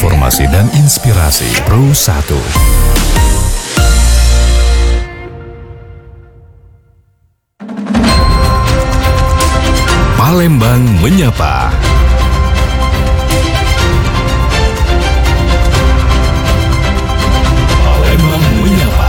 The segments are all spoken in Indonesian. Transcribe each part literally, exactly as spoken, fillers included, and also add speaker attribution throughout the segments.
Speaker 1: informasi dan inspirasi. Pro satu. Palembang Menyapa. Palembang Menyapa.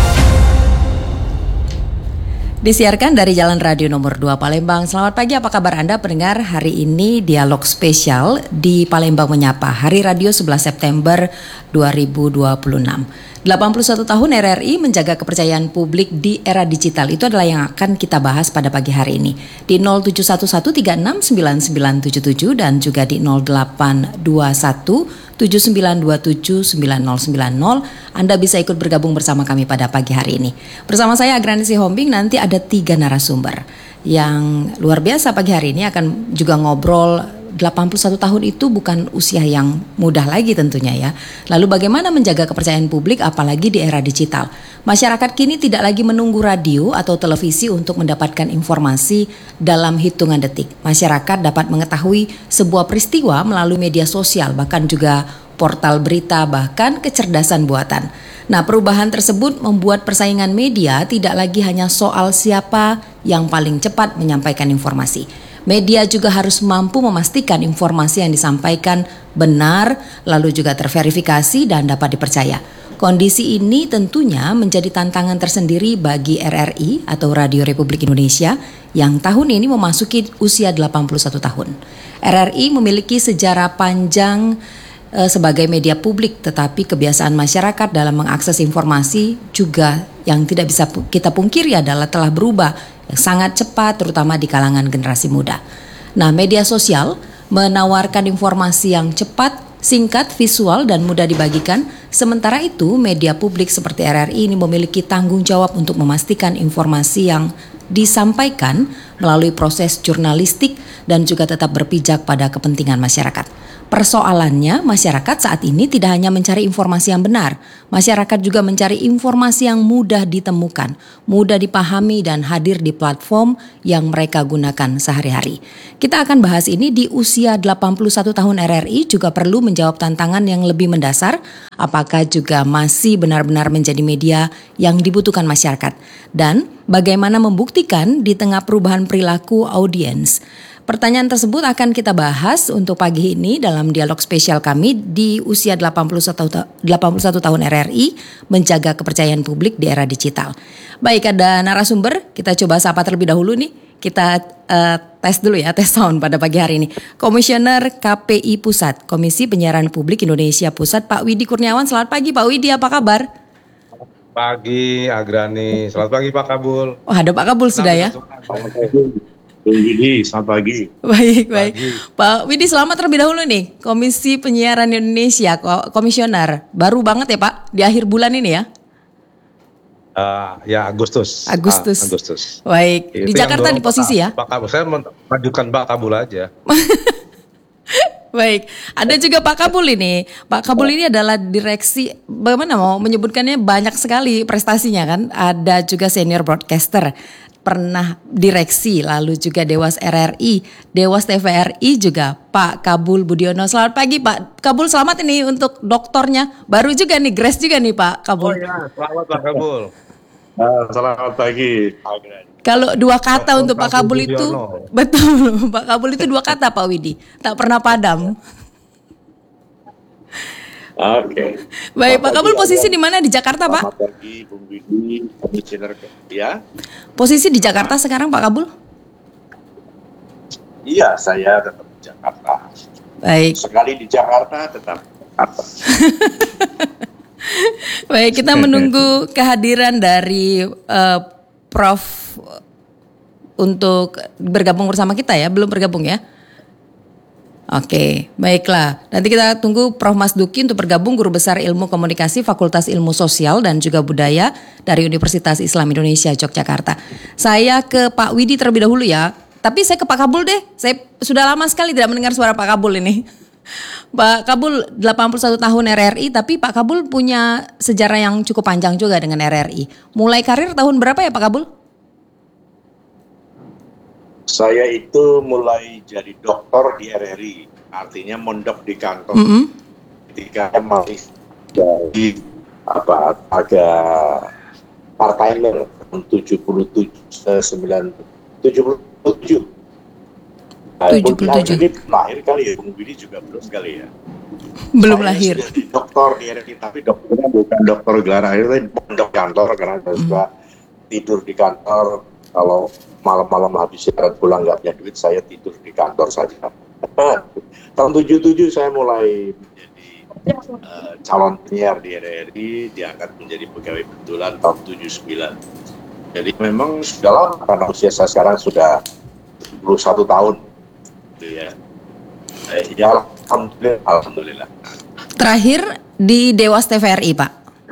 Speaker 2: Disiarkan dari Jalan Radio Nomor dua Palembang. Selamat pagi, apa kabar Anda pendengar? Hari ini dialog spesial di Palembang Menyapa, Hari Radio sebelas September dua ribu dua puluh enam. delapan puluh satu tahun R R I menjaga kepercayaan publik di era digital. Itu adalah yang akan kita bahas pada pagi hari ini. Di nol tujuh satu satu tiga enam sembilan sembilan tujuh tujuh dan juga di nol delapan dua satu tujuh sembilan dua tujuh sembilan nol sembilan nol. Anda bisa ikut bergabung bersama kami pada pagi hari ini. Bersama saya Agrani Sihombing, nanti ada tiga narasumber yang luar biasa pagi hari ini akan juga ngobrol. delapan puluh satu tahun itu bukan usia yang mudah lagi tentunya ya. Lalu bagaimana menjaga kepercayaan publik apalagi di era digital? Masyarakat kini tidak lagi menunggu radio atau televisi untuk mendapatkan informasi dalam hitungan detik. Masyarakat dapat mengetahui sebuah peristiwa melalui media sosial, bahkan juga portal berita, bahkan kecerdasan buatan. Nah, perubahan tersebut membuat persaingan media tidak lagi hanya soal siapa yang paling cepat menyampaikan informasi. Media juga harus mampu memastikan informasi yang disampaikan benar, lalu juga terverifikasi dan dapat dipercaya. Kondisi ini tentunya menjadi tantangan tersendiri bagi R R I atau Radio Republik Indonesia yang tahun ini memasuki usia delapan puluh satu tahun. R R I memiliki sejarah panjang eh, sebagai media publik, tetapi kebiasaan masyarakat dalam mengakses informasi juga yang tidak bisa kita pungkiri adalah telah berubah yang sangat cepat, terutama di kalangan generasi muda. Nah, media sosial menawarkan informasi yang cepat, singkat, visual, dan mudah dibagikan. Sementara itu, media publik seperti R R I ini memiliki tanggung jawab untuk memastikan informasi yang disampaikan melalui proses jurnalistik dan juga tetap berpijak pada kepentingan masyarakat. Persoalannya, masyarakat saat ini tidak hanya mencari informasi yang benar, masyarakat juga mencari informasi yang mudah ditemukan, mudah dipahami dan hadir di platform yang mereka gunakan sehari-hari. Kita akan bahas ini di usia delapan puluh satu tahun R R I juga perlu menjawab tantangan yang lebih mendasar, apakah juga masih benar-benar menjadi media yang dibutuhkan masyarakat, dan bagaimana membuktikan di tengah perubahan perilaku audiens. Pertanyaan tersebut akan kita bahas untuk pagi ini dalam dialog spesial kami di usia delapan puluh satu, delapan puluh satu tahun R R I menjaga kepercayaan publik di era digital. Baik, ada narasumber, kita coba sapa terlebih dahulu nih. Kita uh, tes dulu ya, tes sound pada pagi hari ini. Komisioner K P I Pusat, Komisi Penyiaran Publik Indonesia Pusat, Pak Widi Kurniawan. Selamat pagi Pak Widi, apa kabar?
Speaker 3: Pagi Agrani, selamat pagi Pak Kabul.
Speaker 2: Oh, ada Pak Kabul sudah ya?
Speaker 4: Widi, selamat pagi.
Speaker 2: Baik, baik. Pagi. Pak Widi, selamat terlebih dahulu nih. Komisi Penyiaran Indonesia, Komisioner. Baru banget ya Pak, di akhir bulan ini ya?
Speaker 3: Uh, ya Agustus.
Speaker 2: Agustus.
Speaker 3: Ah, Agustus.
Speaker 2: Baik, itu di Jakarta di posisi
Speaker 3: Pak,
Speaker 2: ya?
Speaker 3: Pak Kabul, saya mengajukan Pak Kabul aja.
Speaker 2: Baik, ada juga Pak Kabul ini. Pak Kabul ini adalah direksi, bagaimana mau menyebutkannya, banyak sekali prestasinya kan. Ada juga senior broadcaster, pernah direksi, lalu juga Dewas R R I, Dewas T V R I juga Pak Kabul Budiono. Selamat pagi Pak Kabul, selamat ini untuk doktornya. Baru juga nih, grace juga nih Pak Kabul.
Speaker 3: Oh ya, selamat Pak Kabul.
Speaker 4: Uh, selamat pagi.
Speaker 2: Kalau dua kata Doktor untuk Pak Kabul itu, betul, Pak Kabul itu dua kata Pak Widi, tak pernah padam.
Speaker 4: Oke. Okay.
Speaker 2: Baik, Pak Kabul posisi di mana di Jakarta Pak?
Speaker 4: Selamat pagi, Bung Widi, komisioner ya.
Speaker 2: Posisi di Jakarta sekarang Pak Kabul?
Speaker 4: Iya, saya tetap di Jakarta.
Speaker 2: Baik.
Speaker 4: Sekali di Jakarta tetap Jakarta.
Speaker 2: Baik, kita menunggu kehadiran dari uh, Prof untuk bergabung bersama kita ya, belum bergabung ya? Oke, baiklah. Nanti kita tunggu Prof Mas Duki untuk bergabung, Guru Besar Ilmu Komunikasi Fakultas Ilmu Sosial dan juga Budaya dari Universitas Islam Indonesia Yogyakarta. Saya ke Pak Widi terlebih dahulu ya. Tapi saya ke Pak Kabul deh. Saya sudah lama sekali tidak mendengar suara Pak Kabul ini. Pak Kabul delapan puluh satu tahun R R I, tapi Pak Kabul punya sejarah yang cukup panjang juga dengan R R I. Mulai karir tahun berapa ya Pak Kabul?
Speaker 4: Saya itu mulai jadi doktor di R R I, artinya mondok di kantor.
Speaker 2: Mm-hmm.
Speaker 4: ketika masih dari apa agak part-timer tahun tujuh puluh tujuh, sembilan, tujuh puluh tujuh.
Speaker 2: tujuh puluh tujuh.
Speaker 4: Ini lahir kali ya, Bung Willy juga belum sekali ya.
Speaker 2: Belum
Speaker 4: Saya
Speaker 2: lahir.
Speaker 4: sudah di dokter di R R I, tapi dokternya bukan dokter gelar akhir, tapi pondok kantor karena saya suka tidur di kantor. Kalau malam-malam habis istirahat pulang nggak punya duit, saya tidur di kantor saja. Tahun tujuh puluh tujuh saya mulai menjadi uh, calon penyiar di R R I, diangkat menjadi pegawai betulan tahun tujuh puluh sembilan. Jadi memang sudah lama karena usia saya sekarang sudah tujuh puluh satu tahun. Gitu ya. Eh, ya alhamdulillah, alhamdulillah.
Speaker 2: Terakhir di Dewas T V R I, Pak.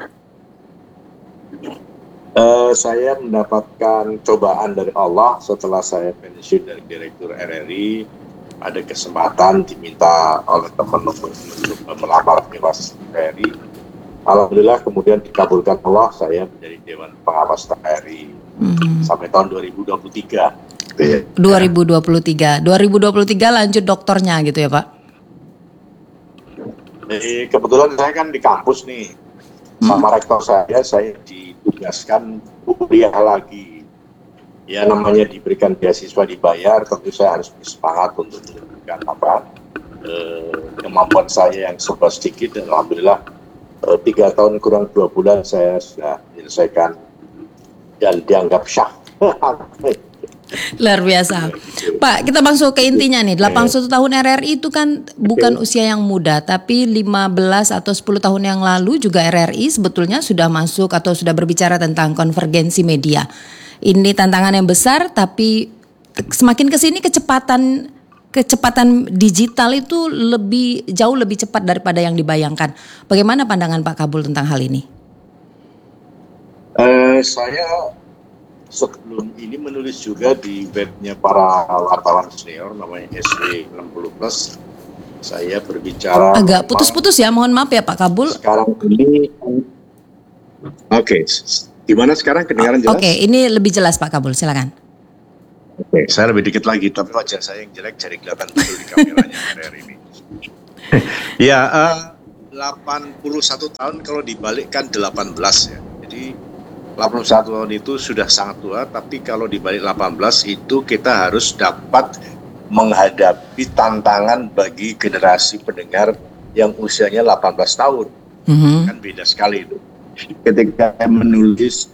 Speaker 4: Uh, saya mendapatkan cobaan dari Allah setelah saya pensiun dari Direktur R R I. Ada kesempatan diminta oleh teman untuk melamar Dewas T V R I. Alhamdulillah kemudian dikabulkan Allah, saya menjadi Dewan Pengawas T V R I hmm. sampai tahun dua ribu dua puluh tiga. Gitu ya.
Speaker 2: dua ribu dua puluh tiga. dua ribu dua puluh tiga lanjut doktornya gitu ya, Pak?
Speaker 4: Jadi kebetulan saya kan di kampus nih. Sama rektor saya, saya ditugaskan kuliah lagi. Ya namanya diberikan beasiswa dibayar, tentu saya harus bersemangat untuk menunjukkan apa eh, kemampuan saya yang serba sedikit. Dan alhamdulillah eh, tiga tahun kurang dua bulan saya sudah menyelesaikan dan dianggap syah.
Speaker 2: Luar biasa. Pak, kita masuk ke intinya nih. delapan puluh satu tahun R R I itu kan bukan usia yang muda, tapi lima belas atau sepuluh tahun yang lalu juga R R I sebetulnya sudah masuk atau sudah berbicara tentang konvergensi media. Ini tantangan yang besar, tapi semakin ke sini kecepatan kecepatan digital itu lebih jauh lebih cepat daripada yang dibayangkan. Bagaimana pandangan Pak Kabul tentang hal ini?
Speaker 4: Uh, saya sebelum ini menulis juga di webnya para wartawan senior namanya S W enam puluh plus. Saya berbicara
Speaker 2: agak putus-putus ya, mohon maaf ya Pak Kabul.
Speaker 4: Sekarang ini oke, okay. Gimana sekarang kedengaran jelas?
Speaker 2: Oke, okay, ini lebih jelas Pak Kabul, silakan.
Speaker 4: Oke, okay. Saya lebih dikit lagi, tapi wajah saya yang jelek jadi kelihatan betul di kameranya hari ini. Ya, uh, delapan puluh satu tahun kalau dibalikkan delapan belas ya. Jadi delapan puluh satu tahun itu sudah sangat tua, tapi kalau dibalik delapan belas itu kita harus dapat menghadapi tantangan bagi generasi pendengar yang usianya delapan belas tahun. Mm-hmm. Kan beda sekali itu. Ketika saya menulis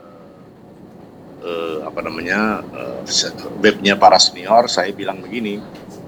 Speaker 4: uh, uh, apa namanya uh, webnya para senior, saya bilang begini,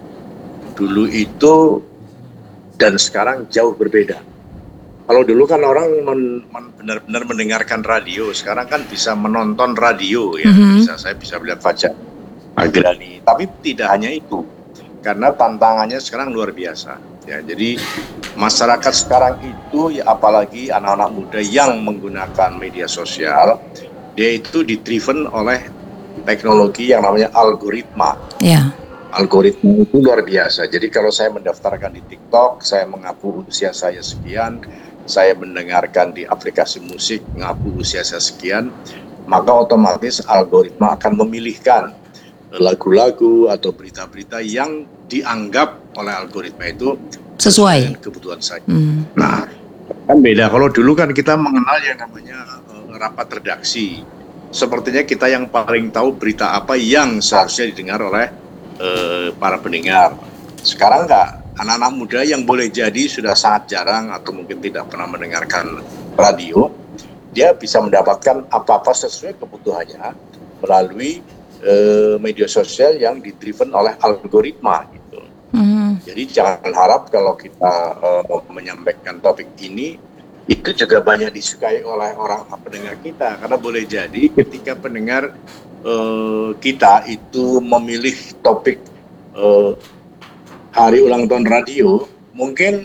Speaker 4: dulu itu dan sekarang jauh berbeda. Kalau dulu kan orang men, men, benar-benar mendengarkan radio, sekarang kan bisa menonton radio ya, mm-hmm. bisa saya bisa melihat Fajar Agrani. Tapi tidak hanya itu, karena tantangannya sekarang luar biasa. Ya, jadi masyarakat sekarang itu, ya apalagi anak-anak muda yang menggunakan media sosial, dia itu di-driven oleh teknologi yang namanya algoritma. Yeah. Algoritma itu luar biasa. Jadi kalau saya mendaftarkan di TikTok, saya mengaku usia saya sekian, saya mendengarkan di aplikasi musik, mengaku usia saya sekian, maka otomatis algoritma akan memilihkan lagu-lagu atau berita-berita yang dianggap oleh algoritma itu sesuai dengan kebutuhan saya. Mm. Nah, kan beda. Kalau dulu kan kita mengenal yang namanya uh, rapat redaksi. Sepertinya kita yang paling tahu berita apa yang seharusnya didengar oleh uh, para pendengar. Sekarang enggak. Anak-anak muda yang boleh jadi sudah sangat jarang atau mungkin tidak pernah mendengarkan radio, dia bisa mendapatkan apa-apa sesuai kebutuhannya melalui Uh, media sosial yang di-driven oleh algoritma gitu. Mm. Jadi jangan harap kalau kita uh, menyampaikan topik ini itu juga banyak disukai oleh orang pendengar kita, karena boleh jadi ketika pendengar uh, kita itu memilih topik uh, hari ulang tahun radio, mungkin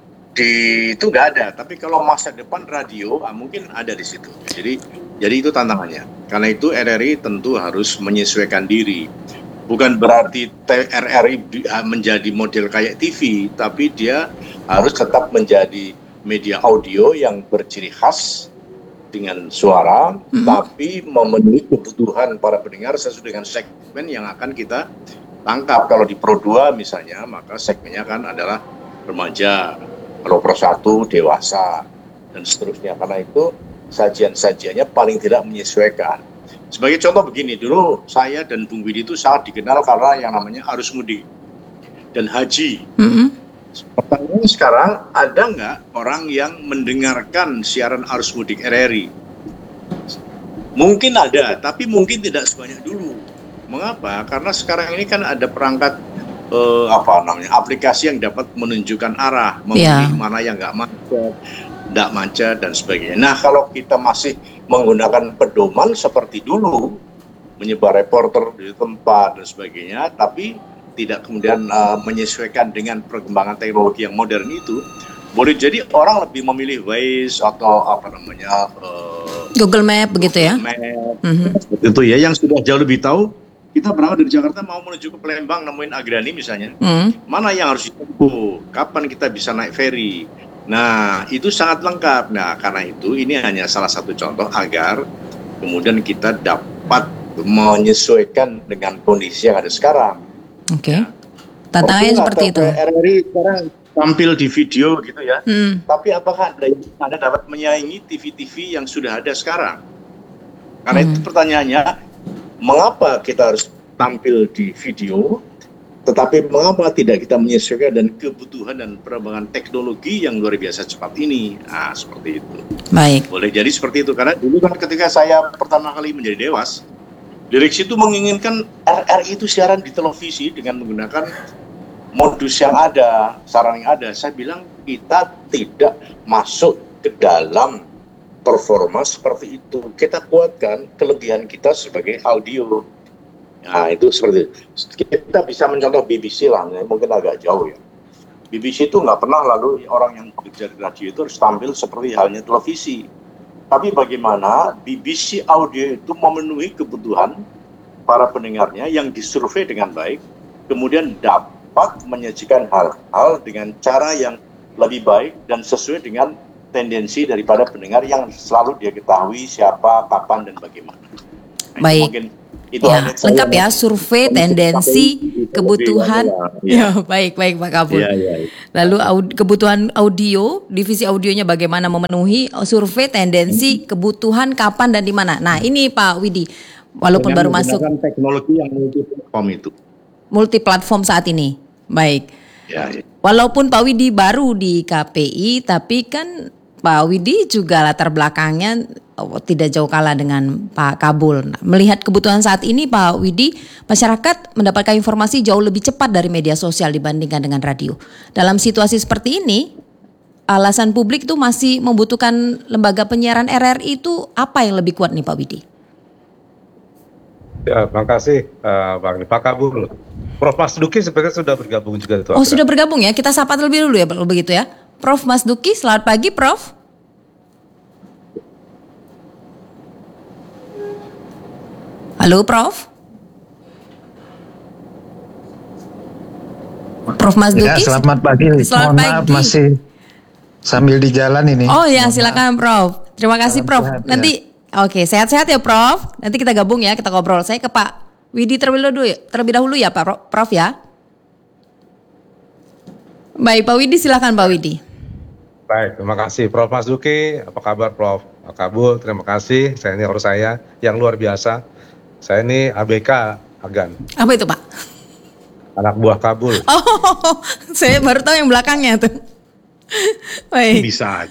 Speaker 4: di itu nggak ada, tapi kalau masa depan radio ah, mungkin ada di situ. Jadi jadi itu tantangannya. Karena itu R R I tentu harus menyesuaikan diri. Bukan berarti R R I menjadi model kayak T V, tapi dia harus tetap menjadi media audio yang berciri khas dengan suara, mm-hmm. tapi memenuhi kebutuhan para pendengar sesuai dengan segmen yang akan kita tangkap. Kalau di Pro dua misalnya, maka segmennya kan adalah remaja. Kalau Pro satu dewasa dan seterusnya. Karena itu sajian-sajiannya paling tidak menyesuaikan. Sebagai contoh begini, dulu saya dan Bung Widi itu sangat dikenal karena yang namanya arus mudik dan haji. Mm-hmm. Pertanyaannya sekarang, ada nggak orang yang mendengarkan siaran arus mudik R R I? Mungkin ada, tapi mungkin tidak sebanyak dulu. Mengapa? Karena sekarang ini kan ada perangkat eh, apa namanya aplikasi yang dapat menunjukkan arah, memilih yeah. mana yang nggak macet, nggak macet dan sebagainya. Nah, kalau kita masih menggunakan pedoman seperti dulu, menyebar reporter di tempat dan sebagainya, tapi tidak kemudian uh, menyesuaikan dengan perkembangan teknologi yang modern itu, boleh jadi orang lebih memilih Waze atau apa namanya uh,
Speaker 2: Google Map begitu ya.
Speaker 4: Map, mm-hmm. Itu ya yang sudah jauh lebih tahu. Kita berangkat dari Jakarta mau menuju ke Palembang, nemuin Agrani misalnya, mm. mana yang harus ditempuh, kapan kita bisa naik ferry. Nah, itu sangat lengkap. Nah, karena itu ini hanya salah satu contoh agar kemudian kita dapat menyesuaikan dengan kondisi yang ada sekarang.
Speaker 2: Oke. Okay. Ya. Tantangannya seperti itu.
Speaker 4: R R I sekarang tampil di video gitu ya. Hmm. Tapi apakah Anda, Anda dapat menyaingi T V-T V yang sudah ada sekarang? Karena hmm. itu pertanyaannya, mengapa kita harus tampil di video, tetapi mengapa tidak kita menyesuaikan dan kebutuhan dan perkembangan teknologi yang luar biasa cepat ini? Nah, seperti itu.
Speaker 2: Baik.
Speaker 4: Boleh jadi seperti itu. Karena dulu kan ketika saya pertama kali menjadi Dewas, direksi itu menginginkan R R I itu siaran di televisi dengan menggunakan modus yang ada, saran yang ada. Saya bilang kita tidak masuk ke dalam performa seperti itu. Kita kuatkan kelebihan kita sebagai audio. Nah, itu seperti itu. Kita bisa mencontoh B B C lah, mungkin agak jauh ya. B B C itu nggak pernah lalu orang yang bekerja di radio itu harus tampil seperti halnya televisi. Tapi bagaimana B B C audio itu memenuhi kebutuhan para pendengarnya yang disurvei dengan baik, kemudian dapat menyajikan hal-hal dengan cara yang lebih baik dan sesuai dengan tendensi daripada pendengar yang selalu dia ketahui siapa, kapan, dan bagaimana. Nah,
Speaker 2: baik.
Speaker 4: Mungkin itu
Speaker 2: ya, lengkap ya, survei, tendensi, kebutuhan. Ya. ya, baik, baik Pak Kabul. Ya, ya, ya. Lalu aud- kebutuhan audio, divisi audionya bagaimana memenuhi survei, tendensi, kebutuhan, kapan dan di mana. Nah, ini Pak Widi, walaupun
Speaker 4: dengan
Speaker 2: baru masuk
Speaker 4: teknologi yang multi platform itu.
Speaker 2: Multi platform saat ini. Baik.
Speaker 4: Ya, ya.
Speaker 2: Walaupun Pak Widi baru di K P I, tapi kan Pak Widi juga latar belakangnya oh, tidak jauh kalah dengan Pak Kabul. Nah, melihat kebutuhan saat ini Pak Widi, masyarakat mendapatkan informasi jauh lebih cepat dari media sosial dibandingkan dengan radio. Dalam situasi seperti ini, alasan publik itu masih membutuhkan lembaga penyiaran R R I itu apa yang lebih kuat nih Pak Widi?
Speaker 3: Ya, makasih uh, Bang Pak Kabul. Prof Mas Duki sebenarnya sudah bergabung juga itu.
Speaker 2: Oh, sudah bergabung ya. Kita sapa terlebih dulu ya kalau begitu ya. Prof Mas Duki, selamat pagi Prof. Halo Prof. Prof Mas Duki.
Speaker 5: Ya, selamat pagi.
Speaker 2: Selamat
Speaker 5: Mohon
Speaker 2: pagi.
Speaker 5: maaf masih sambil di jalan ini.
Speaker 2: Oh ya, silakan Prof. Terima kasih Prof.
Speaker 5: Sehat,
Speaker 2: Nanti ya. Oke, sehat-sehat ya Prof. Nanti kita gabung ya, kita ngobrol. Saya ke Pak Widi terlebih dahulu, terlebih dahulu ya Pak Prof ya. Baik Pak Widi, silakan Pak Widi.
Speaker 3: Baik, terima kasih Prof Mas Duki. Apa kabar Prof Pak Kabul? Terima kasih. Saya ini orang saya yang luar biasa. Saya ini A B K Agan.
Speaker 2: Apa itu Pak?
Speaker 3: Anak buah Kabul.
Speaker 2: Oh, saya baru tahu yang belakangnya tuh. Baik.
Speaker 4: Bisa.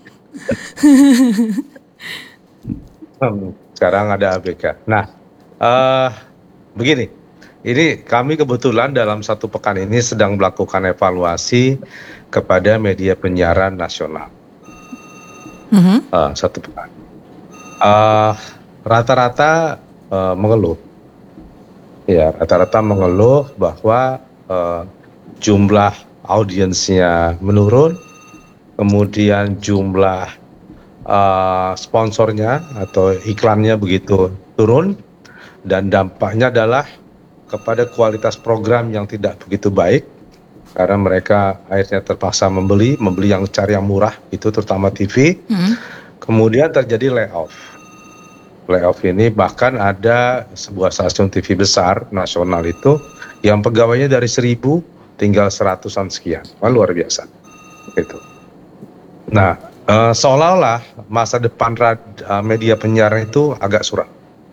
Speaker 3: Sekarang ada A B K. Nah, uh, begini. Ini kami kebetulan dalam satu pekan ini sedang melakukan evaluasi kepada media penyiaran nasional. Mm-hmm. Uh, satu pekan. Uh, rata-rata uh, mengeluh. Ya, rata-rata mengeluh bahwa uh, jumlah audiensnya menurun, kemudian jumlah uh, sponsornya atau iklannya begitu turun, dan dampaknya adalah kepada kualitas program yang tidak begitu baik, karena mereka akhirnya terpaksa membeli, membeli yang cari yang murah, itu terutama T V. Hmm. Kemudian terjadi layoff. Layoff ini bahkan ada sebuah stasiun T V besar nasional itu yang pegawainya dari seribu tinggal seratusan sekian. Wah, luar biasa. Gitu. Nah, uh, seolah-olah masa depan rad- uh, media penyiaran itu agak suram.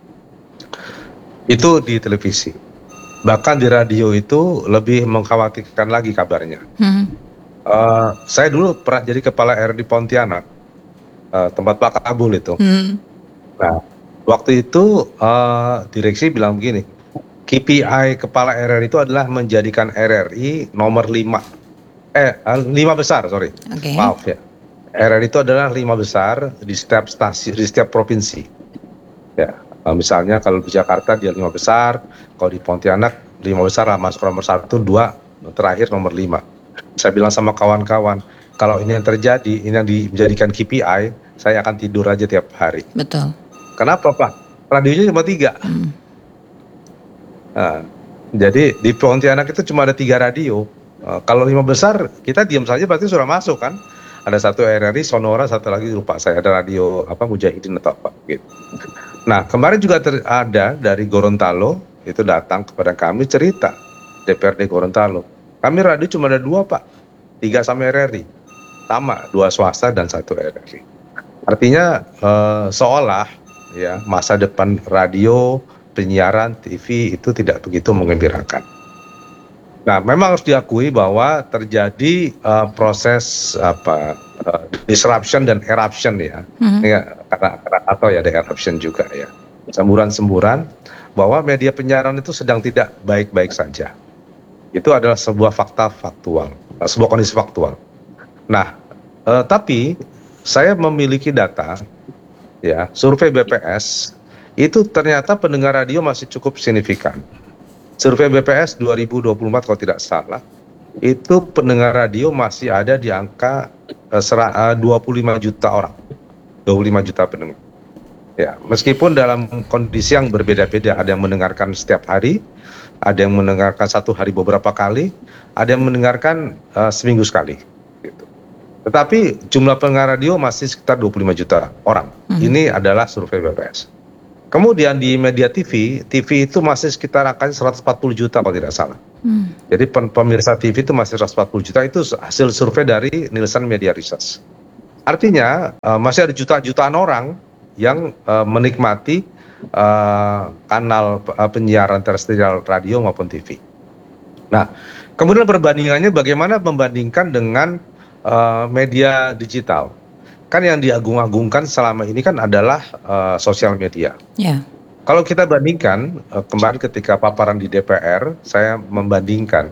Speaker 3: Itu di televisi. Bahkan di radio itu lebih mengkhawatirkan lagi kabarnya.
Speaker 2: Hmm.
Speaker 3: Uh, saya dulu pernah jadi kepala R di Pontianak, uh, tempat Pak Kabul itu.
Speaker 2: Hmm.
Speaker 3: Nah, waktu itu uh, direksi bilang begini, K P I kepala R R I itu adalah menjadikan R R I nomor lima, eh lima besar, sorry,
Speaker 2: Oke.
Speaker 3: maaf ya. R R I itu adalah lima besar di setiap stasiun, di setiap provinsi. Ya, uh, misalnya kalau di Jakarta dia lima besar, kalau di Pontianak lima besar lah, masuk nomor satu, dua, terakhir nomor lima. Saya bilang sama kawan-kawan, kalau ini yang terjadi, ini yang dijadikan K P I, saya akan tidur aja tiap hari.
Speaker 2: Betul.
Speaker 3: Kenapa Pak? Radionya cuma tiga.
Speaker 2: Hmm.
Speaker 3: Nah, jadi di Pontianak itu cuma ada tiga radio. Uh, kalau lima besar, kita diam saja berarti sudah masuk kan? Ada satu R R I, Sonora, satu lagi lupa saya, ada radio apa Mujahidin atau apa gitu. Nah, kemarin juga ter- ada dari Gorontalo itu datang kepada kami cerita D P R D Gorontalo. Kami radio cuma ada dua Pak, tiga sama R R I, sama dua swasta dan satu R R I. Artinya uh, seolah ya masa depan radio, penyiaran, T V itu tidak begitu menggembirakan. Nah, memang harus diakui bahwa terjadi uh, proses apa uh, disruption dan eruption ya,
Speaker 2: Hmm.
Speaker 3: ya karena, karena atau ya ada eruption juga ya, semburan-semburan bahwa media penyiaran itu sedang tidak baik-baik saja. Itu adalah sebuah fakta faktual, uh, sebuah kondisi faktual. Nah, uh, tapi saya memiliki data, ya survei B P S itu ternyata pendengar radio masih cukup signifikan. Survei B P S dua ribu dua puluh empat kalau tidak salah, itu pendengar radio masih ada di angka uh, sera- uh, dua puluh lima juta orang, dua puluh lima juta pendengar. Ya, meskipun dalam kondisi yang berbeda-beda, ada yang mendengarkan setiap hari, ada yang mendengarkan satu hari beberapa kali, ada yang mendengarkan uh, seminggu sekali. Gitu. Tetapi jumlah pendengar radio masih sekitar dua puluh lima juta orang.
Speaker 2: Hmm.
Speaker 3: Ini adalah survei B P S. Kemudian di media T V, T V itu masih sekitar angkanya seratus empat puluh juta kalau tidak salah.
Speaker 2: Hmm.
Speaker 3: Jadi pen- pemirsa T V itu masih seratus empat puluh juta, itu hasil survei dari Nielsen Media Research. Artinya uh, masih ada juta-jutaan orang yang uh, menikmati uh, kanal uh, penyiaran terestrial radio maupun T V. Nah, kemudian perbandingannya bagaimana membandingkan dengan uh, media digital? Kan yang diagung-agungkan selama ini kan adalah uh, sosial media.
Speaker 2: Ya.
Speaker 3: Kalau kita bandingkan, uh, kemarin ketika paparan di D P R, saya membandingkan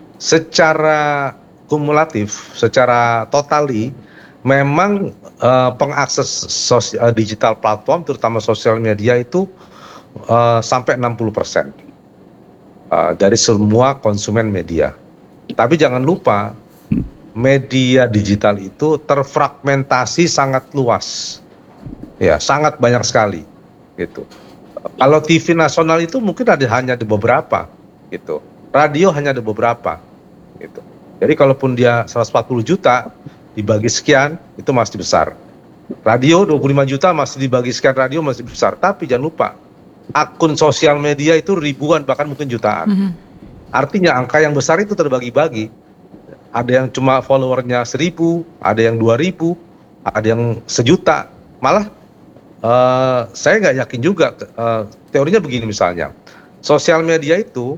Speaker 3: secara kumulatif, secara totali, memang uh, pengakses sos- uh, digital platform, terutama sosial media itu uh, sampai enam puluh persen uh, dari semua konsumen media. Tapi jangan lupa, media digital itu terfragmentasi sangat luas, ya sangat banyak sekali, gitu. Kalau T V nasional itu mungkin ada hanya di beberapa, gitu. Radio hanya ada beberapa, gitu. Jadi kalaupun dia seratus empat puluh juta dibagi sekian itu masih besar. Radio dua puluh lima juta masih dibagi sekian radio masih besar. Tapi jangan lupa, akun sosial media itu ribuan bahkan mungkin jutaan.
Speaker 2: Hmm.
Speaker 3: Artinya angka yang besar itu terbagi-bagi. Ada yang cuma followernya seribu, ada yang dua ribu, ada yang sejuta. Malah uh, saya nggak yakin juga. Uh, teorinya begini misalnya, sosial media itu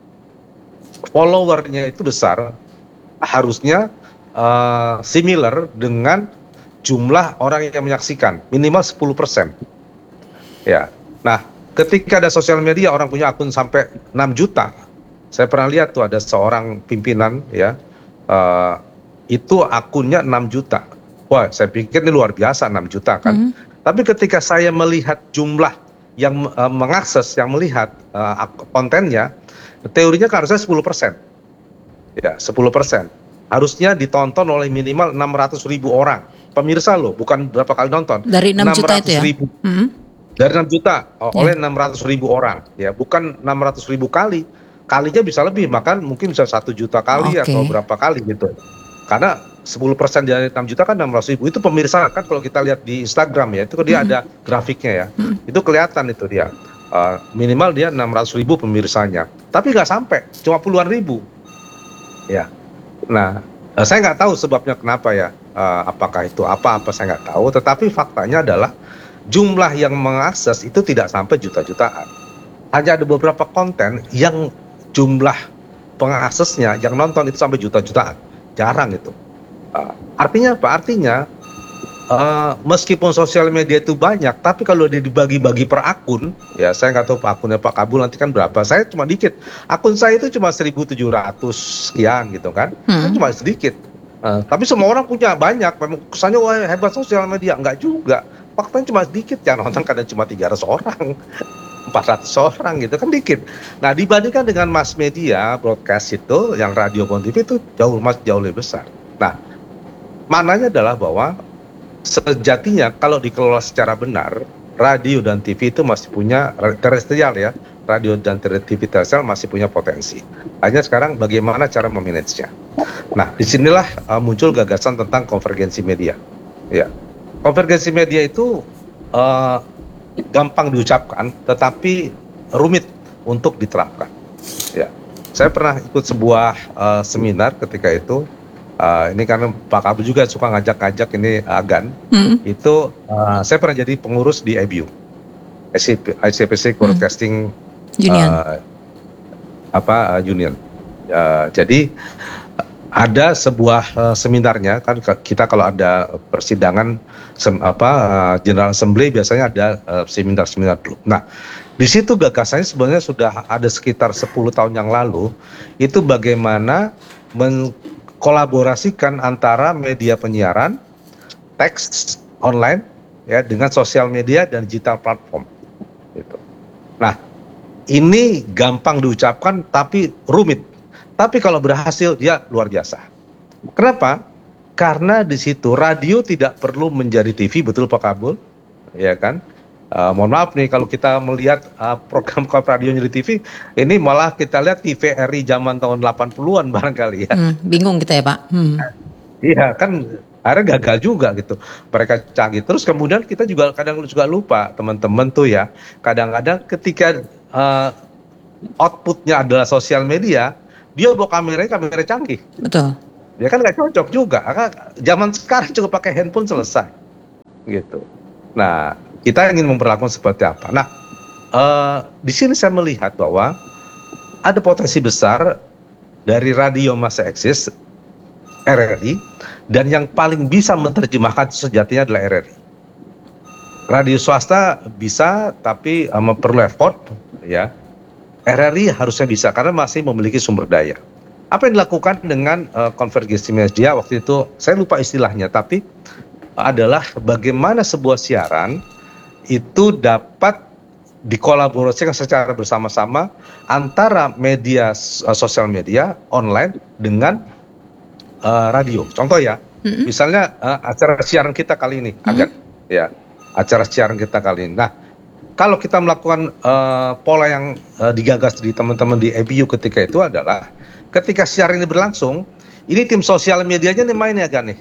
Speaker 3: followernya itu besar, harusnya uh, similar dengan jumlah orang yang menyaksikan, minimal sepuluh persen. Ya, nah ketika ada sosial media orang punya akun sampai enam juta, saya pernah lihat tuh ada seorang pimpinan ya. Uh, itu akunnya enam juta. Wah, saya pikir ini luar biasa enam juta kan. Hmm. Tapi ketika saya melihat jumlah yang uh, mengakses, yang melihat uh, kontennya, teorinya kan harusnya sepuluh persen. Ya, sepuluh persen. Harusnya ditonton oleh minimal enam ratus ribu orang. Pemirsa loh, bukan berapa kali nonton.
Speaker 2: Dari enam juta itu ya?
Speaker 3: Ribu.
Speaker 2: Hmm.
Speaker 3: Dari enam juta
Speaker 2: Ya.
Speaker 3: oleh enam ratus ribu orang. Ya, bukan enam ratus ribu kali. Kalinya bisa lebih, maka mungkin bisa satu juta kali
Speaker 2: Oke.
Speaker 3: atau berapa kali gitu. Karena sepuluh persen dari enam juta kan enam ratus ribu. Itu pemirsa kan kalau kita lihat di Instagram ya, itu dia
Speaker 2: Hmm.
Speaker 3: ada grafiknya ya.
Speaker 2: Hmm.
Speaker 3: Itu kelihatan itu dia. Uh, minimal dia enam ratus ribu pemirsanya. Tapi nggak sampai, cuma puluhan ribu. Ya. Nah, Uh, saya nggak tahu sebabnya kenapa ya, uh, apakah itu apa-apa saya nggak tahu, tetapi faktanya adalah jumlah yang mengakses itu tidak sampai juta-jutaan. Hanya ada beberapa konten yang jumlah pengaksesnya, yang nonton itu sampai juta-jutaan, jarang itu. Uh, artinya apa? Artinya Uh, meskipun sosial media itu banyak, tapi kalau dia dibagi-bagi per akun, ya saya nggak tahu akunnya Pak Kabul nanti kan berapa. Saya cuma dikit. Akun saya itu cuma seribu tujuh ratus sekian gitu kan, hmm. cuma sedikit. Uh, tapi semua orang punya banyak. Memang kesannya wah hebat sosial media, nggak juga. Faktanya cuma sedikit. Yang nonton kadang cuma tiga ratus orang, empat ratus orang gitu kan dikit. Nah dibandingkan dengan mass media broadcast itu, yang radio dan T V itu jauh mas jauh lebih besar. Nah maknanya adalah bahwa sejatinya kalau dikelola secara benar, radio dan T V itu masih punya terestrial ya, radio dan T V terestrial masih punya potensi. Hanya sekarang bagaimana cara memanagenya. Nah, disinilah uh, muncul gagasan tentang konvergensi media. Ya, konvergensi media itu uh, gampang diucapkan, tetapi rumit untuk diterapkan. Ya, saya pernah ikut sebuah uh, seminar ketika itu. Uh, ini karena Pak Kabul juga suka ngajak-ngajak ini Agan, hmm. itu uh, saya pernah jadi pengurus di I B U, I C P C Broadcasting hmm. Union, uh, apa uh, Union. Uh, jadi ada sebuah uh, seminarnya kan kita kalau ada persidangan sem, apa uh, General Assembly biasanya ada uh, seminar-seminar dulu. Nah di situ gagasannya sebenarnya sudah ada sekitar sepuluh tahun yang lalu, itu bagaimana men kolaborasikan antara media penyiaran, teks online, ya dengan sosial media dan digital platform. Gitu. Nah, ini gampang diucapkan tapi rumit. Tapi kalau berhasil dia luar biasa. Kenapa? Karena di situ radio tidak perlu menjadi T V, betul Pak Kabul, ya kan? Uh, mohon maaf nih kalau kita melihat uh, program radio di T V, ini malah kita lihat T V R I zaman tahun delapan puluhan barangkali ya. Hmm,
Speaker 2: bingung kita ya Pak. Hmm.
Speaker 3: Iya kan, akhirnya gagal juga gitu. Mereka canggih. Terus kemudian kita juga kadang juga lupa teman-teman tuh ya. Kadang-kadang ketika uh, outputnya adalah sosial media, dia bawa kameranya kamera canggih.
Speaker 2: Betul.
Speaker 3: Dia kan nggak cocok juga. Karena zaman sekarang cukup pakai handphone selesai. Gitu. Nah, kita ingin memperlakukan seperti apa? Nah, uh, di sini saya melihat bahwa ada potensi besar dari radio masa eksis R R I, dan yang paling bisa menerjemahkan sejatinya adalah R R I. Radio swasta bisa, tapi um, perlu effort, ya. R R I harusnya bisa karena masih memiliki sumber daya. Apa yang dilakukan dengan uh, konvergensi media waktu itu? Saya lupa istilahnya, tapi adalah bagaimana sebuah siaran itu dapat dikolaborasikan secara bersama-sama antara media uh, sosial media online dengan uh, radio. Contoh ya, mm-hmm. misalnya uh, acara siaran kita kali ini, mm-hmm. agak ya acara siaran kita kali ini. Nah, kalau kita melakukan uh, pola yang uh, digagas di teman-teman di I B U ketika itu adalah ketika siaran ini berlangsung, ini tim sosial medianya nih main ya kan nih.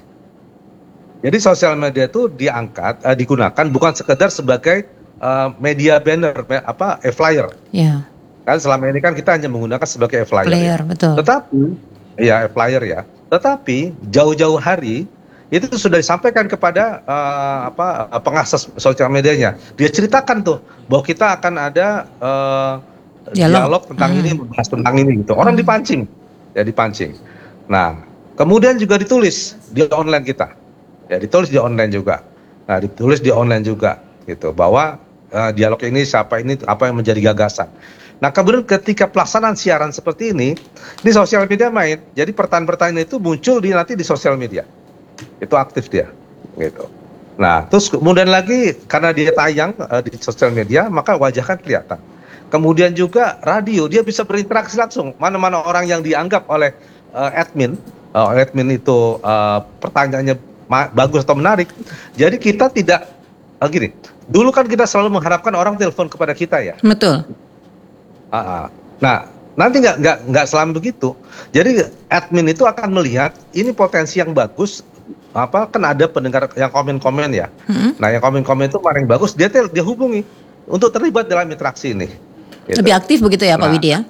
Speaker 3: Jadi sosial media itu diangkat, uh, digunakan bukan sekedar sebagai uh, media banner, me, apa, e-flyer. Ya. Kan selama ini kan kita hanya menggunakan sebagai e-flyer.
Speaker 2: Player,
Speaker 3: ya.
Speaker 2: Betul.
Speaker 3: Tetapi, ya e-flyer ya. Tetapi jauh-jauh hari itu sudah disampaikan kepada uh, apa pengakses sosial medianya. Dia ceritakan tuh bahwa kita akan ada uh, dialog. dialog tentang hmm. ini, membahas tentang ini gitu. Orang hmm. dipancing, ya dipancing. Nah, kemudian juga ditulis di online kita. Ya ditulis di online juga. Nah, ditulis di online juga gitu bahwa uh, dialog ini siapa ini apa yang menjadi gagasan. Nah, kemudian ketika pelaksanaan siaran seperti ini, ini sosial media main. Jadi pertanyaan-pertanyaan itu muncul di nanti di sosial media. Itu aktif dia gitu. Nah, terus kemudian lagi karena dia tayang uh, di sosial media, maka wajah kan kelihatan. Kemudian juga radio dia bisa berinteraksi langsung. Mana-mana orang yang dianggap oleh uh, admin, uh, admin itu uh, pertanyaannya bagus atau menarik. Jadi kita tidak uh, gini. Dulu kan kita selalu mengharapkan orang telepon kepada kita ya.
Speaker 2: Betul.
Speaker 3: Uh, uh. Nah, nanti nggak nggak nggak selalu begitu. Jadi admin itu akan melihat ini potensi yang bagus. Apa kan ada pendengar yang komen-komen ya. Hmm. Nah, yang komen-komen itu paling bagus dia tel, dia hubungi untuk terlibat dalam interaksi ini. Gitu.
Speaker 2: Lebih aktif begitu ya Pak
Speaker 3: nah,
Speaker 2: Widi ya?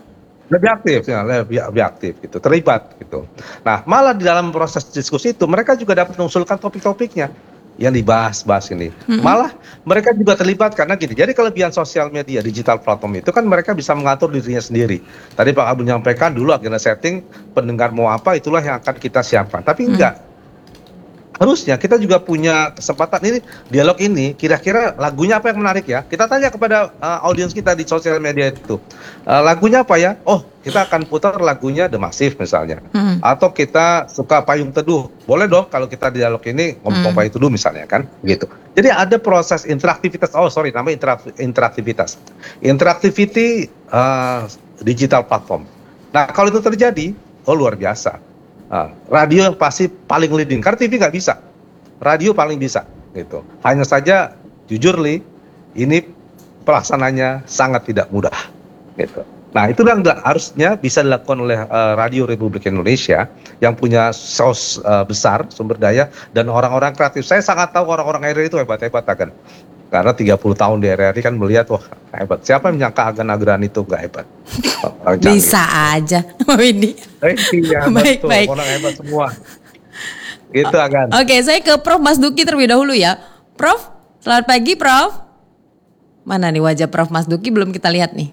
Speaker 3: Lebih aktif ya, lebih, lebih aktif gitu, terlibat gitu. Nah, malah di dalam proses diskusi itu mereka juga dapat mengusulkan topik-topiknya yang dibahas-bahas ini.
Speaker 2: Mm-mm.
Speaker 3: Malah mereka juga terlibat karena gini. Jadi kelebihan sosial media digital platform itu kan mereka bisa mengatur dirinya sendiri. Tadi Pak Abu menyampaikan dulu agenda setting pendengar mau apa itulah yang akan kita siapkan. Tapi enggak. Harusnya kita juga punya kesempatan ini dialog ini kira-kira lagunya apa yang menarik ya. Kita tanya kepada uh, audiens kita di sosial media itu. Uh, lagunya apa ya? Oh, kita akan putar lagunya The Massive misalnya.
Speaker 2: Hmm.
Speaker 3: Atau kita suka Payung Teduh. Boleh dong kalau kita di dialog ini ngomong
Speaker 2: Hmm.
Speaker 3: Payung Teduh misalnya kan gitu. Jadi ada proses interaktivitas. Oh, sorry namanya interak- interaktivitas. Interactivity uh, digital platform. Nah, kalau itu terjadi, oh luar biasa. Ah, radio yang pasti paling leading, karena T V nggak bisa, radio paling bisa, gitu. Hanya saja, jujur Li, ini pelaksananya sangat tidak mudah, gitu. Nah itu yang harusnya bisa dilakukan oleh uh, Radio Republik Indonesia yang punya sos uh, besar, sumber daya dan orang-orang kreatif. Saya sangat tahu orang-orang R R I itu hebat-hebat akan. Karena tiga puluh tahun di R R I kan melihat wah hebat. Siapa yang menyangka agan-agan itu nggak hebat? Orang canggih.
Speaker 2: Bisa aja, Pak Windy.
Speaker 3: Eh, iya,
Speaker 2: Baik,
Speaker 3: betul.
Speaker 2: baik.
Speaker 3: Orang hebat semua. Gitu Agan.
Speaker 2: Oke, saya ke Prof Mas Duki terlebih dahulu ya. Prof, selamat pagi Prof. Mana nih wajah Prof Mas Duki belum kita lihat nih.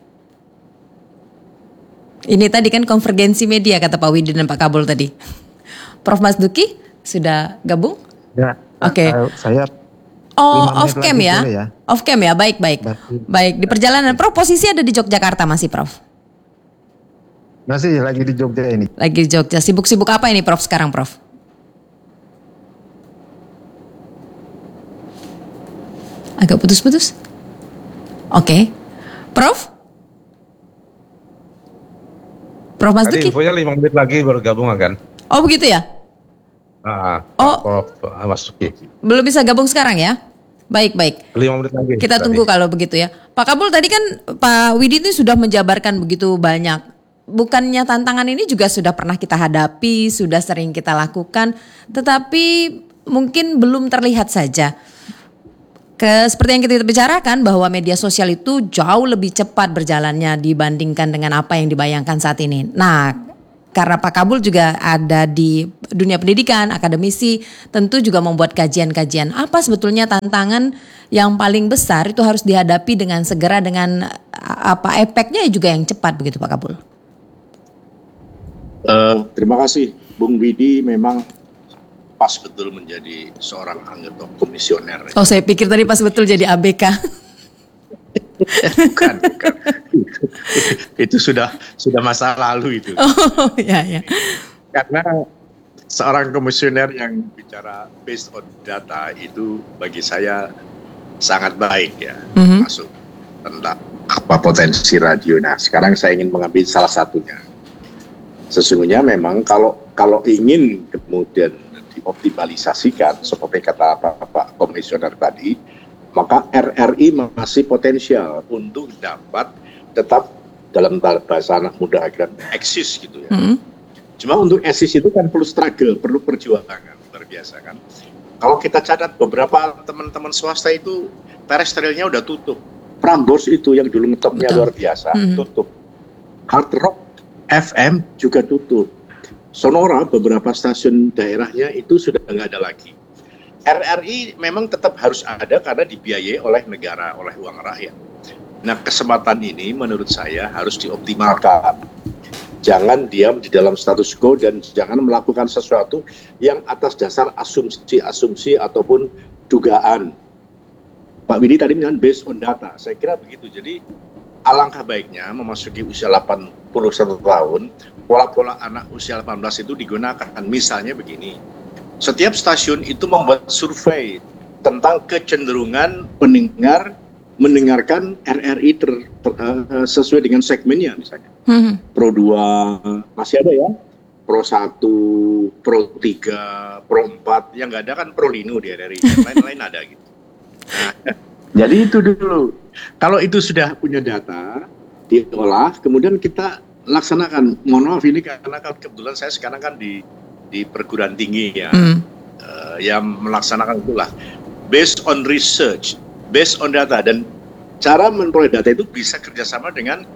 Speaker 2: Ini tadi kan konvergensi media kata Pak Windy dan Pak Kabul tadi. Prof Mas Duki sudah gabung?
Speaker 5: Ya,
Speaker 2: Oke.
Speaker 5: uh, saya
Speaker 2: Oh,
Speaker 5: lima menit
Speaker 2: off cam
Speaker 5: lagi
Speaker 2: ya?
Speaker 5: boleh ya?
Speaker 2: Off cam ya, baik baik.
Speaker 5: Berarti-
Speaker 2: Baik, di perjalanan Prof posisi ada di Yogyakarta masih Prof.
Speaker 5: masih lagi di Jogja ini.
Speaker 2: Lagi di Jogja. Sibuk-sibuk apa ini Prof sekarang Prof? Agak putus-putus. Oke. Prof? Prof Mas
Speaker 3: Tadi
Speaker 2: Duki?
Speaker 3: infonya lima menit lagi baru gabung Agan.
Speaker 2: Oh begitu ya?
Speaker 3: Ah,
Speaker 2: Oh.
Speaker 3: Prof Mas Duki.
Speaker 2: Belum bisa gabung sekarang ya? Baik, baik.
Speaker 3: lima menit lagi.
Speaker 2: Kita
Speaker 3: tadi.
Speaker 2: tunggu kalau begitu ya. Pak Kabul tadi kan Pak Widi itu sudah menjabarkan begitu banyak. Bukannya tantangan ini juga sudah pernah kita hadapi, sudah sering kita lakukan, tetapi mungkin belum terlihat saja. Ke, seperti yang kita bicarakan bahwa media sosial itu jauh lebih cepat berjalannya dibandingkan dengan apa yang dibayangkan saat ini. Nah, karena Pak Kabul juga ada di dunia pendidikan, akademisi, tentu juga membuat kajian-kajian. Apa sebetulnya tantangan yang paling besar itu harus dihadapi dengan segera dengan apa efeknya juga yang cepat begitu Pak Kabul?
Speaker 4: Uh, terima kasih, Bung Widi memang pas betul menjadi seorang anggota komisioner.
Speaker 2: Oh, saya pikir tadi pas betul jadi A B K.
Speaker 4: Bukan, bukan. Itu, itu sudah sudah masa lalu itu.
Speaker 2: Oh, ya ya.
Speaker 4: Karena seorang komisioner yang bicara based on data itu bagi saya sangat baik ya,
Speaker 2: Mhm.
Speaker 4: masuk tentang apa potensi radio. Nah, sekarang saya ingin mengambil salah satunya. Sesungguhnya memang kalau kalau ingin kemudian dioptimalisasikan seperti kata Pak Komisioner tadi, maka R R I masih potensial untuk dapat tetap dalam bahasa anak muda agar eksis gitu ya.
Speaker 2: Mhm.
Speaker 4: Cuma untuk eksis itu kan perlu struggle, perlu perjuangan luar biasa kan. Kalau kita catat beberapa teman-teman swasta itu terestrialnya udah tutup. Prambors itu yang dulu ngetopnya
Speaker 2: Betul.
Speaker 4: luar biasa
Speaker 2: Mhm.
Speaker 4: tutup. Hard Rock F M juga tutup. Sonora beberapa stasiun daerahnya itu sudah nggak ada lagi. R R I memang tetap harus ada karena dibiayai oleh negara, oleh uang rakyat. Nah, kesempatan ini menurut saya harus dioptimalkan. Jangan diam di dalam status quo dan jangan melakukan sesuatu yang atas dasar asumsi-asumsi ataupun dugaan. Pak Widi tadi bilang based on data. Saya kira begitu. Jadi alangkah baiknya memasuki usia delapan puluh satu tahun, pola-pola anak usia delapan belas itu digunakan. Misalnya begini, setiap stasiun itu membuat survei tentang kecenderungan pendengar mendengarkan R R I ter, ter, uh, sesuai dengan segmennya misalnya.
Speaker 2: Mhm.
Speaker 4: Pro dua masih ada ya, Pro satu, Pro tiga, Pro empat, yang nggak ada kan Pro Lino di R R I, yang lain-lain ada gitu. Nah, jadi itu dulu. Kalau itu sudah punya data, diolah, kemudian kita laksanakan. Mohon maaf ini karena kebetulan saya sekarang kan di di perguruan tinggi ya,
Speaker 2: Mhm.
Speaker 4: uh, yang melaksanakan itulah based on research, based on data, dan cara memperoleh data itu bisa kerjasama dengan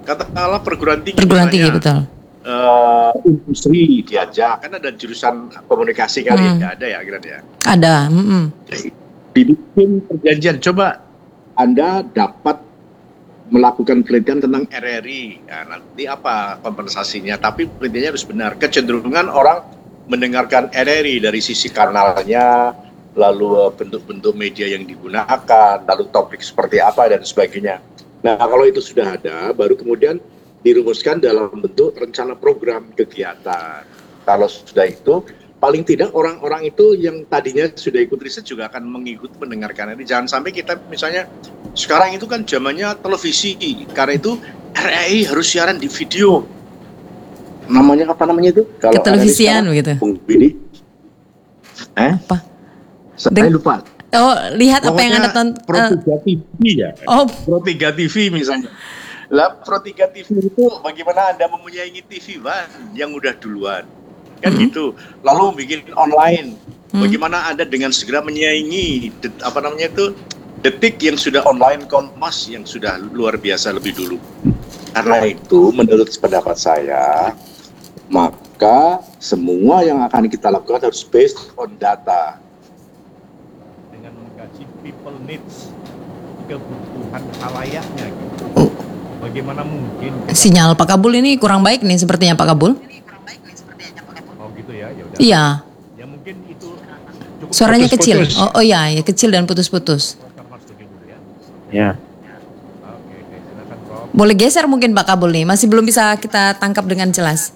Speaker 4: katakanlah perguruan tinggi,
Speaker 2: Perguruan tinggi,
Speaker 4: misalnya,
Speaker 2: betul.
Speaker 4: uh, industri diajak, kan ada jurusan komunikasi kali
Speaker 2: Hmm.
Speaker 4: ya, ada ya kira ya.
Speaker 2: Ada. mm-mm.
Speaker 4: Dibikin perjanjian, coba Anda dapat melakukan penelitian tentang R R I, ya, nanti apa kompensasinya, tapi penelitiannya harus benar. Kecenderungan orang mendengarkan R R I dari sisi kanalnya, lalu uh, bentuk-bentuk media yang digunakan, lalu topik seperti apa dan sebagainya. Nah, kalau itu sudah ada, baru kemudian dirumuskan dalam bentuk rencana program kegiatan. Kalau sudah itu, paling tidak orang-orang itu yang tadinya sudah ikut riset juga akan mengikut mendengarkan ini. Jangan sampai kita misalnya, sekarang itu kan zamannya televisi, karena itu R R I harus siaran di video. Namanya apa namanya itu? Kalau
Speaker 2: Ketelevisian begitu.
Speaker 4: Bung Bini. Eh?
Speaker 2: Apa?
Speaker 4: Saya
Speaker 2: Deng-
Speaker 4: lupa.
Speaker 2: Oh, lihat apa yang Anda tonton.
Speaker 4: Pro tiga T V ya.
Speaker 2: Oh,
Speaker 4: Pro tiga T V misalnya. Lah Pro tiga T V itu bagaimana Anda menyaingi T V One yang udah duluan. Kan
Speaker 2: Hmm.
Speaker 4: gitu. Lalu bikin online.
Speaker 2: Hmm.
Speaker 4: Bagaimana Anda dengan segera menyaingi det- apa namanya itu Detik yang sudah online, Kompas yang sudah luar biasa lebih dulu. Karena itu menurut pendapat saya, maka semua yang akan kita lakukan harus based on data.
Speaker 6: Dengan mengkaji people needs, kebutuhan halayaknya gitu.
Speaker 2: Oh.
Speaker 6: Bagaimana mungkin?
Speaker 2: sinyal Pak Kabul ini kurang baik nih sepertinya Pak Kabul.
Speaker 6: Oh gitu ya, ya udah.
Speaker 2: Iya,
Speaker 6: Ya mungkin itu cukup.
Speaker 2: suaranya kecil.
Speaker 5: Putus-putus.
Speaker 2: Oh, oh ya, ya kecil dan putus-putus.
Speaker 6: Mas Dodi dulu ya.
Speaker 5: Ya.
Speaker 6: Oke, oke, silakan Prof.
Speaker 2: Boleh geser mungkin Pak Kabul nih, masih belum bisa kita tangkap dengan jelas.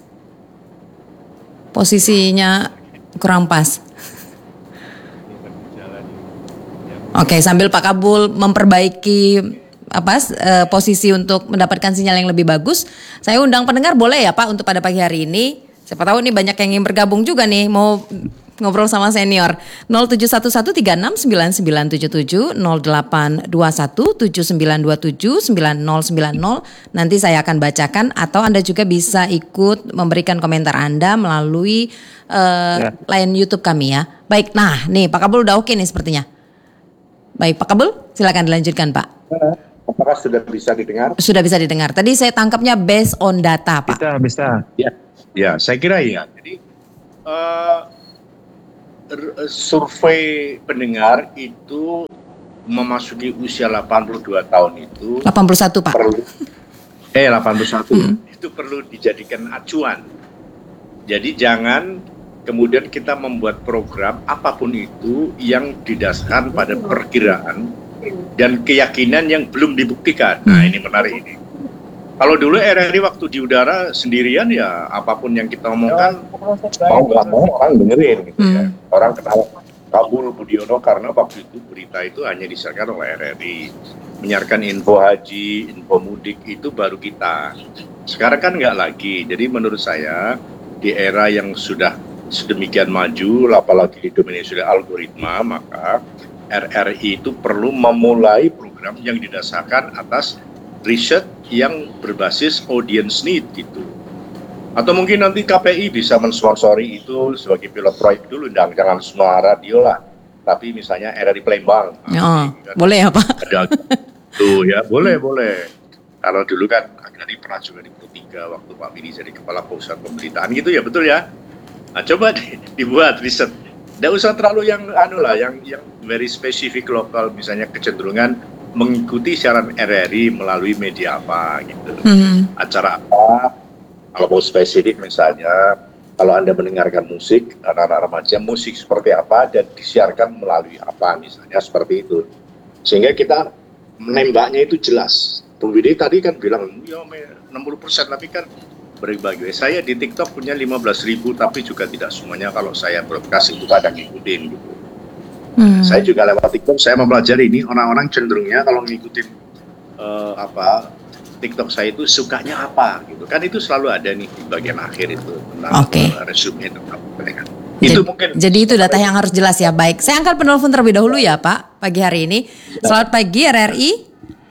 Speaker 2: Posisinya kurang pas.
Speaker 6: Ini kan berjalan. Ya,
Speaker 2: Oke, sambil Pak Kabul memperbaiki apa eh, posisi untuk mendapatkan sinyal yang lebih bagus, saya undang pendengar boleh ya Pak untuk pada pagi hari ini. Siapa tahu nih banyak yang ingin bergabung juga nih mau ngobrol sama senior. nol tujuh satu satu tiga enam sembilan sembilan tujuh tujuh nol delapan dua satu tujuh sembilan dua tujuh sembilan nol sembilan nol. Nanti saya akan bacakan atau Anda juga bisa ikut memberikan komentar Anda melalui eh,
Speaker 5: Ya.
Speaker 2: line YouTube kami ya. Baik, nah nih Pak Kabul udah oke nih sepertinya. Baik Pak Kabul, silakan dilanjutkan Pak.
Speaker 4: Apakah sudah bisa didengar?
Speaker 2: Sudah bisa didengar. Tadi saya tangkapnya based on data Pak.
Speaker 5: Bisa, bisa.
Speaker 4: Ya, ya, saya kira ya. Jadi uh, r- survei pendengar itu memasuki usia delapan puluh dua tahun itu
Speaker 2: delapan puluh satu Pak.
Speaker 4: perlu eh delapan puluh satu
Speaker 2: Hmm.
Speaker 4: itu perlu dijadikan acuan. Jadi jangan kemudian kita membuat program apapun itu yang didasarkan pada perkiraan dan keyakinan yang belum dibuktikan. Nah, ini menarik ini. Kalau dulu R R I waktu di udara sendirian ya apapun yang kita omongkan mau nggak mau orang dengerin gitu ya.
Speaker 2: Hmm.
Speaker 4: Orang kenal Kabul Budiono karena waktu itu berita itu hanya disiarkan oleh R R I. Menyiarkan info haji, info mudik itu baru kita. Sekarang kan nggak lagi. Jadi menurut saya di era yang sudah sedemikian maju, apalagi didominasi oleh algoritma, maka R R I itu perlu memulai program yang didasarkan atas riset yang berbasis audience need gitu. Atau mungkin nanti K P I bisa mensponsori itu sebagai pilot proyek dulu, dan jangan semua radio lah. Tapi misalnya R R I Palembang.
Speaker 2: Oh,
Speaker 4: Kan
Speaker 2: boleh ya Pak?
Speaker 4: ada tuh ya, boleh boleh. Kalau dulu kan Agrari pernah juga di Pro tiga waktu Pak Bini jadi kepala pusat pemberitaan gitu ya, betul ya. Nah, coba di, dibuat riset. Nggak usah terlalu yang anu lah, yang yang very spesifik lokal, misalnya kecenderungan mengikuti siaran R R I melalui media apa gitu,
Speaker 2: Hmm.
Speaker 4: acara apa. Kalau mau spesifik misalnya, kalau Anda mendengarkan musik, anak-anak remaja musik seperti apa dan disiarkan melalui apa, misalnya seperti itu. Sehingga kita menembaknya itu jelas. Bung Widi tadi kan bilang, ya enam puluh persen, tapi kan berbagi. Saya di TikTok punya lima belas ribu, tapi juga tidak semuanya kalau saya broadcast itu kadang ngikutin gitu.
Speaker 2: Hmm.
Speaker 4: Saya juga lewat TikTok, saya mempelajari ini orang-orang cenderungnya kalau ngikutin uh, apa TikTok saya itu sukanya apa gitu. Kan itu selalu ada nih di bagian akhir itu tentang
Speaker 2: Oke.
Speaker 4: uh, resume tentang mereka. Itu
Speaker 2: Jadi-
Speaker 4: mungkin.
Speaker 2: Jadi itu data yang harus jelas ya. Baik, saya angkat penelpon terlebih dahulu ya Pak pagi hari ini. Selamat pagi R R I.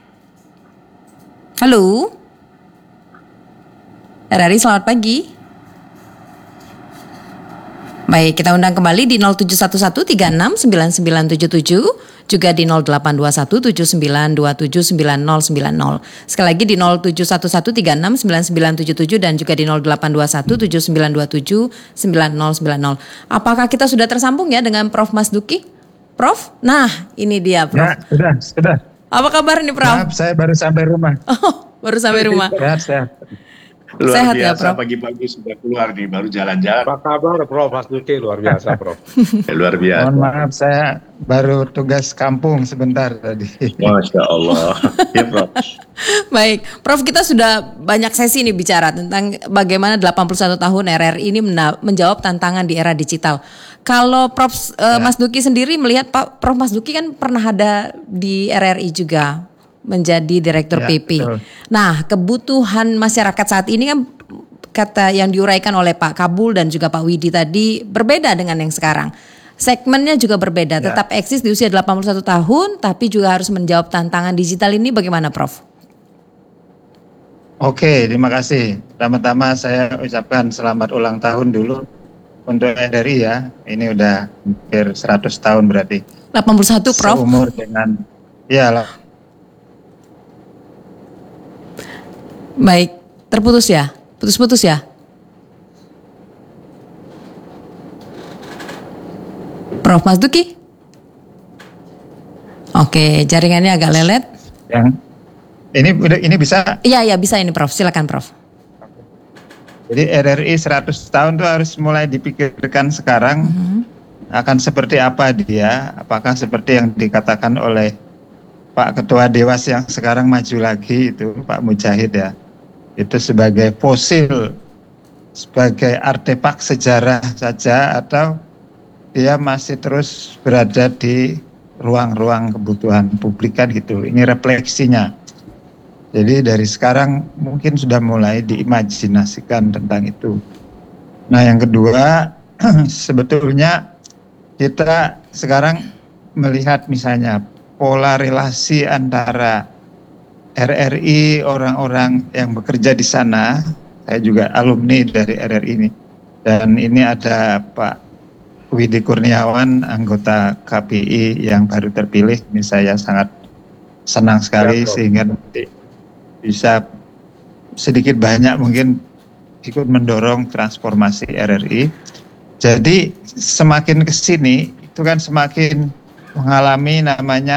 Speaker 2: Halo. R R I selamat pagi. Baik, kita undang kembali di nol tujuh satu satu tiga enam sembilan sembilan tujuh tujuh, juga di nol delapan dua satu tujuh sembilan dua tujuh sembilan nol sembilan nol. Sekali lagi di nol tujuh satu satu tiga enam sembilan sembilan tujuh tujuh dan juga di nol delapan dua satu tujuh sembilan dua tujuh sembilan nol sembilan nol. Apakah kita sudah tersambung ya dengan Prof Mas Duki? Prof? Nah, ini dia Prof.
Speaker 5: Ya, sudah, sudah.
Speaker 2: Apa kabar nih Prof?
Speaker 5: Maaf, saya baru sampai rumah.
Speaker 2: Oh, baru sampai rumah.
Speaker 5: Sehat, sehat.
Speaker 4: Luar
Speaker 2: Sehat ya,
Speaker 4: biasa,
Speaker 2: Prof?
Speaker 4: pagi-pagi sudah keluar nih, baru jalan-jalan.
Speaker 3: Apa kabar Prof Mas Duki? Luar biasa Prof.
Speaker 4: Ya, luar biasa.
Speaker 5: Mohon maaf, saya baru tugas kampung sebentar tadi.
Speaker 4: Masya Allah. Ya, Prof.
Speaker 2: Baik, Prof, kita sudah banyak sesi nih bicara tentang bagaimana delapan puluh satu tahun R R I ini mena- menjawab tantangan di era digital. Kalau Prof eh, Mas Duki sendiri melihat Pak Prof Mas Duki kan pernah ada di R R I juga menjadi Direktur
Speaker 5: Ya,
Speaker 2: P P.
Speaker 5: betul.
Speaker 2: Nah, kebutuhan masyarakat saat ini kan kata yang diuraikan oleh Pak Kabul dan juga Pak Widi tadi berbeda dengan yang sekarang. Segmennya juga berbeda,
Speaker 5: Ya.
Speaker 2: tetap eksis di usia delapan puluh satu tahun tapi juga harus menjawab tantangan digital ini, bagaimana Prof?
Speaker 5: Oke, terima kasih. Pertama-tama saya ucapkan selamat ulang tahun dulu untuk R R I ya. Ini udah hampir seratus tahun berarti.
Speaker 2: delapan puluh satu Prof.
Speaker 5: Seumur dengan, ya lah.
Speaker 2: Baik, terputus ya? Putus-putus ya? Prof Mas Duki? Oke, jaringannya agak lelet.
Speaker 5: Yang ini udah ini bisa.
Speaker 2: Iya, iya bisa ini Prof. Silakan Prof.
Speaker 5: Jadi R R I seratus tahun tuh harus mulai dipikirkan sekarang. Akan seperti apa dia? Apakah seperti yang dikatakan oleh Pak Ketua Dewas yang sekarang maju lagi itu, Pak Mujahid ya. Itu sebagai fosil, sebagai artefak sejarah saja, atau dia masih terus berada di ruang-ruang kebutuhan publik kan gitu. Ini refleksinya. Jadi dari sekarang mungkin sudah mulai diimajinasikan tentang itu. Nah yang kedua, sebetulnya kita sekarang melihat misalnya pola relasi antara R R I, orang-orang yang bekerja di sana. Saya juga alumni dari R R I ini. Dan ini ada Pak Widi Kurniawan, anggota K P I yang baru terpilih. Ini saya sangat senang sekali
Speaker 3: Ya, Prof.
Speaker 5: sehingga nanti bisa sedikit banyak mungkin ikut mendorong transformasi R R I. Jadi semakin ke sini itu kan semakin mengalami namanya